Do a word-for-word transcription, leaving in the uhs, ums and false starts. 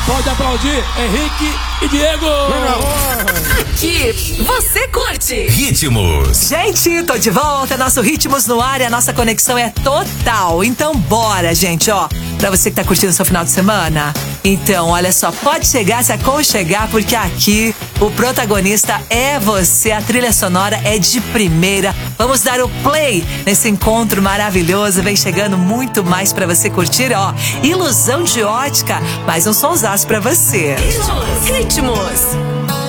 Pode aplaudir Henrique e Diego. Aqui, você curte Ritmos. Gente, tô de volta, nosso Ritmos no ar e a nossa conexão é total. Então bora, gente, ó. Pra você que tá curtindo o seu final de semana. Então, olha só, pode chegar, se aconchegar, porque aqui o protagonista é você. A trilha sonora é de primeira. Vamos dar o play nesse encontro maravilhoso. Vem chegando muito mais pra você curtir, ó. Ilusão de ótica, mais um sonsaço pra você. Ritmos. Ritmos.